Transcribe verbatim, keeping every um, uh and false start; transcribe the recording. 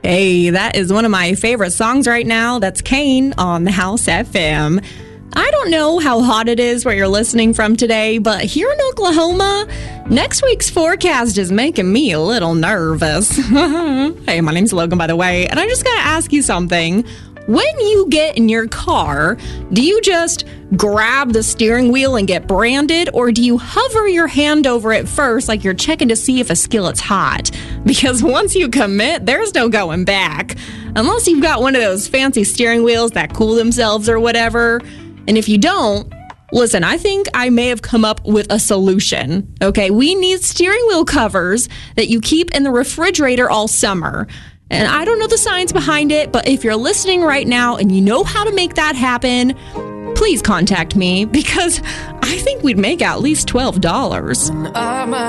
Hey, that is one of my favorite songs right now. That's Kane on the House F M. I don't know how hot it is where you're listening from today, but here in Oklahoma, next week's forecast is making me a little nervous. Hey, my name's Logan, by the way, and I just gotta ask you something. When you get in your car, do you just grab the steering wheel and get branded, or do you hover your hand over it first like you're checking to see if a skillet's hot? Because once you commit, there's no going back. Unless you've got one of those fancy steering wheels that cool themselves or whatever. And if you don't, listen, I think I may have come up with a solution. Okay, we need steering wheel covers that you keep in the refrigerator all summer. And I don't know the science behind it, but if you're listening right now and you know how to make that happen, please contact me, because I think we'd make at least twelve dollars.